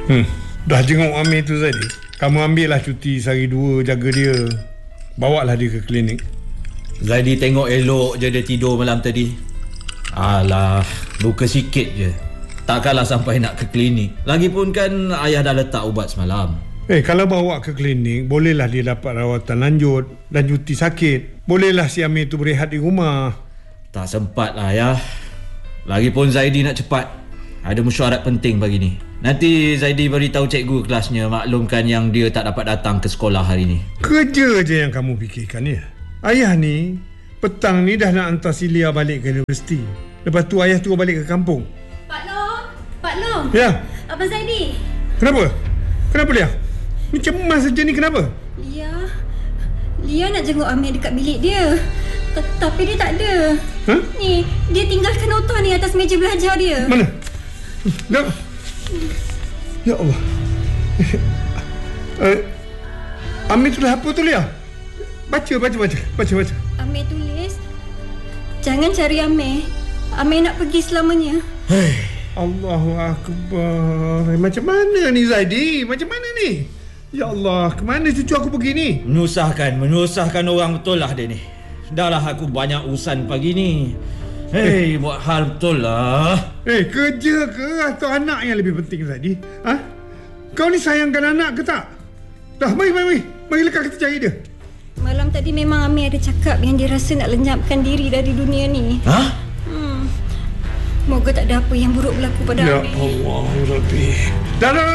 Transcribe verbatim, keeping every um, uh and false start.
Hmm, dah jenguk Amir tu Zaidi. Kamu ambil lah cuti sehari dua, jaga dia. Bawa lah dia ke klinik. Zaidi tengok elok je dia tidur malam tadi. Alah, luka sikit je. Takkanlah sampai nak ke klinik. Lagipun kan ayah dah letak ubat semalam. Eh, kalau bawa ke klinik, bolehlah dia dapat rawatan lanjut dan cuti sakit. Bolehlah si Amir tu berehat di rumah. Tak sempat lah ayah. Lagipun Zaidi nak cepat. Ada mesyuarat penting pagi ni. Nanti Zaidi beritahu cikgu kelasnya maklumkan yang dia tak dapat datang ke sekolah hari ni. Kerja je yang kamu fikirkan ya. Ayah ni petang ni dah nak hantar si Lia balik ke universiti. Lepas tu ayah turun balik ke kampung. Pak Long, Pak Long. Ya. Abang Zaidi. Kenapa? Kenapa Lia? Ni cemas saja ni, kenapa? Lia. Lia nak jenguk Amir dekat bilik dia. Tapi dia tak ada. Ha? Ni, dia tinggalkan nota ni atas meja belajar dia. Mana? Dah. Ya Allah. Uh, Amir tulis apa tu Lia? Baca, baca, baca. Baca, baca. Amir tulis, jangan cari Amir. Amir nak pergi selamanya. Hei. Allahu Akbar. Macam mana ni Zaidi? Macam mana ni? Ya Allah, ke mana cucu aku pergi ni? Menyusahkan, menyusahkan orang betul lah dia ni. Dah lah aku banyak urusan pagi ni. Hei, eh. buat hal betul lah. Eh, kerja ke atau anak yang lebih penting Zaidi? Ha? Kau ni sayangkan anak ke tak? Dah, mari, mari, mari. Mari lekat kita cari dia. Malam tadi memang Amir ada cakap yang dia rasa nak lenyapkan diri dari dunia ni. Ha? Hmm. Moga tak ada apa yang buruk berlaku pada Ya Amir. Allah, Rabbi. Dah, dah.